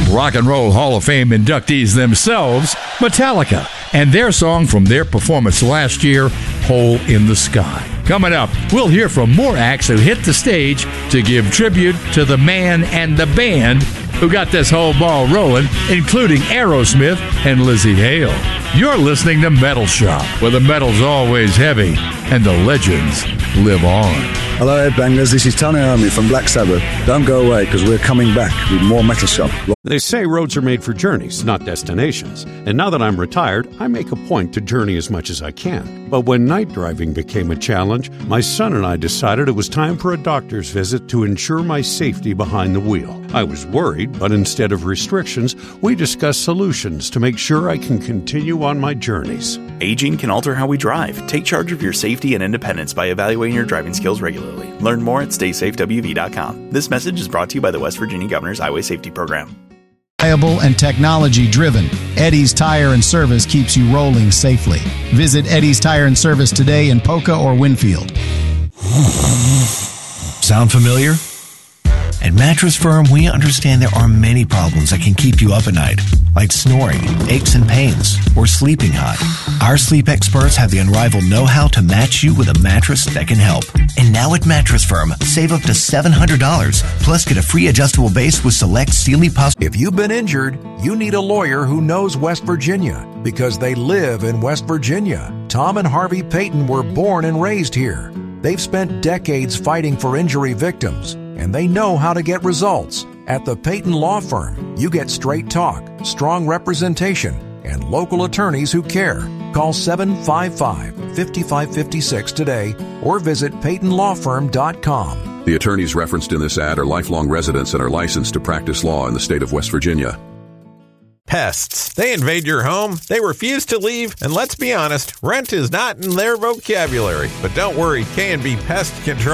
Rock and Roll Hall of Fame inductees themselves, Metallica, and their song from their performance last year, Hole in the Sky. Coming up, we'll hear from more acts who hit the stage to give tribute to the man and the band who got this whole ball rolling, including Aerosmith and Lizzie Hale. You're listening to Metal Shop, where the metal's always heavy and the legends live on. Hello, Headbangers. This is Tony Iommi from Black Sabbath. Don't go away, because we're coming back with more Metal Shop. They say roads are made for journeys, not destinations. And now that I'm retired, I make a point to journey as much as I can. But when night driving became a challenge, my son and I decided it was time for a doctor's visit to ensure my safety behind the wheel. I was worried, but instead of restrictions, we discussed solutions to make sure I can continue on my journeys. Aging can alter how we drive. Take charge of your safety and independence by evaluating your driving skills regularly. Learn more at StaySafeWV.com. This message is brought to you by the West Virginia Governor's Highway Safety Program. Reliable and technology-driven, Eddie's Tire and Service keeps you rolling safely. Visit Eddie's Tire and Service today in Poca or Winfield. Sound familiar? At Mattress Firm, we understand there are many problems that can keep you up at night, like snoring, aches and pains, or sleeping hot. Our sleep experts have the unrivaled know-how to match you with a mattress that can help. And now at Mattress Firm, save up to $700, plus get a free adjustable base with select Sealy Puffs. If you've been injured, you need a lawyer who knows West Virginia, because they live in West Virginia. Tom and Harvey Payton were born and raised here. They've spent decades fighting for injury victims, and they know how to get results. At the Payton Law Firm, you get straight talk, strong representation, and local attorneys who care. Call 755-5556 today or visit PaytonLawFirm.com. The attorneys referenced in this ad are lifelong residents and are licensed to practice law in the state of West Virginia. Pests. They invade your home, they refuse to leave, and let's be honest, rent is not in their vocabulary. But don't worry, K&B Pest Control